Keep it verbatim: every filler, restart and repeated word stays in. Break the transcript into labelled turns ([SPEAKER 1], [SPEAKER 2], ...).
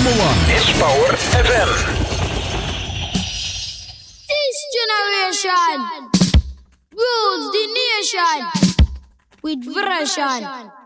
[SPEAKER 1] number one
[SPEAKER 2] is Power F M.
[SPEAKER 3] This generation rules the nation with version.